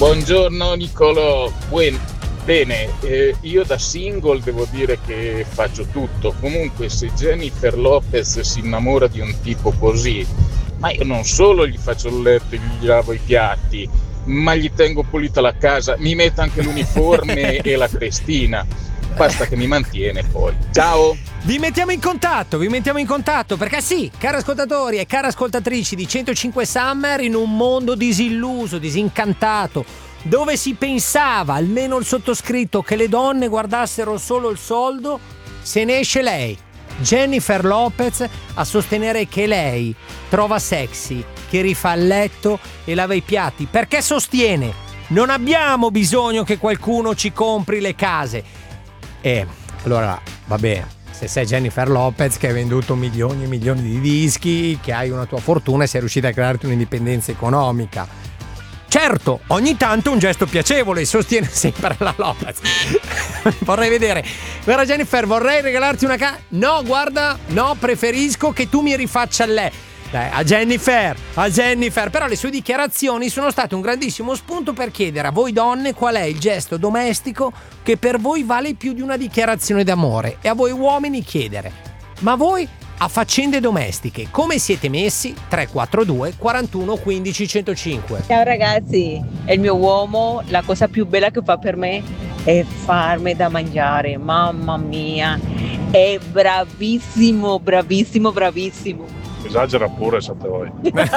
Buongiorno Nicolò. Bene, io da single devo dire che faccio tutto. Comunque se Jennifer Lopez si innamora di un tipo così, ma io non solo gli faccio il letto e gli lavo i piatti, ma gli tengo pulita la casa, mi metto anche l'uniforme e la crestina. Basta che mi mantiene poi. Ciao! Vi mettiamo in contatto, perché sì, cari ascoltatori e care ascoltatrici di 105 Summer, in un mondo disilluso, disincantato, dove si pensava, almeno il sottoscritto, che le donne guardassero solo il soldo, se ne esce lei, Jennifer Lopez, a sostenere che lei trova sexy che rifà il letto e lava i piatti, perché sostiene: non abbiamo bisogno che qualcuno ci compri le case. Allora, vabbè, se sei Jennifer Lopez che hai venduto milioni e milioni di dischi, che hai una tua fortuna e sei riuscita a crearti un'indipendenza economica, certo, ogni tanto un gesto piacevole, sostiene sempre la Lopez. Vorrei vedere, guarda Jennifer, vorrei regalarti una casa. No, guarda, no, preferisco che tu mi rifaccia lei. A Jennifer, però le sue dichiarazioni sono state un grandissimo spunto per chiedere a voi donne qual è il gesto domestico che per voi vale più di una dichiarazione d'amore, e a voi uomini chiedere: ma voi a faccende domestiche come siete messi? 342 41 15 105. Ciao ragazzi, è il mio uomo, la cosa più bella che fa per me è farmi da mangiare, mamma mia, è bravissimo. Esagera pure se te vuoi.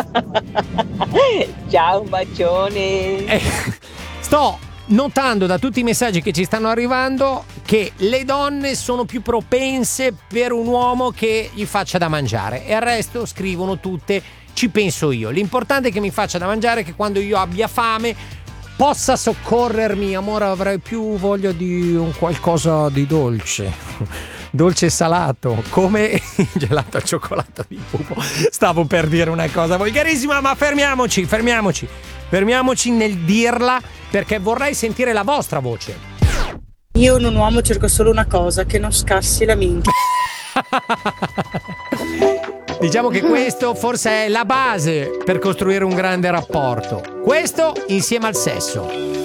Ciao, un bacione. Sto notando da tutti i messaggi che ci stanno arrivando che le donne sono più propense per un uomo che gli faccia da mangiare, e al resto scrivono tutte: ci penso io, l'importante è che mi faccia da mangiare, che quando io abbia fame possa soccorrermi. Amore, avrei più voglia di un qualcosa di dolce e salato, come il gelato al cioccolato di Pupo. Stavo per dire una cosa volgarissima, ma fermiamoci nel dirla, perché vorrei sentire la vostra voce. Io in un uomo cerco solo una cosa: che non scassi la minchia. Diciamo che questo forse è la base per costruire un grande rapporto, questo insieme al sesso.